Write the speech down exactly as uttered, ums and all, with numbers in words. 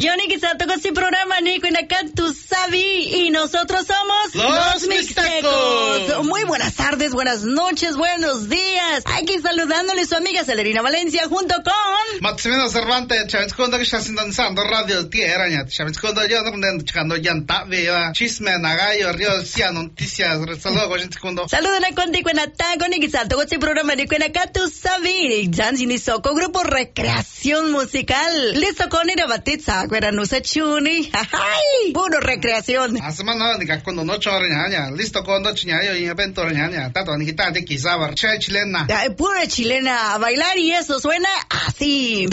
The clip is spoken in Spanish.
Johnny Kisato con su programa Nico en acá, tú sabes, y nosotros somos Los, los Mixtecos. Mixtecos. Muy buenas tardes, buenas noches, buenos días. Aquí saludándole su amiga Celerina Valencia junto con Maximino Cervantes, Chaviscondo que está sintonizando Radio Tierra, Chaviscondo yo no checando llanta, vea, chisme, nagayo, río, cia, noticias, saludos, gente cuando. Saludos a Conti Cuenata, con Kisato con su programa Nico en acá, tú sabes, Jansi Nisoko, grupo Recreación Musical. Listo con ir a batizar, cuera no se chuni, ay, puro recreación. A semana ni cuando no chorreña, listo con dos chiñayo y evento reñaña, tanto ni quita de quizá, che chilena. Ay, pura chilena a bailar y eso suena así.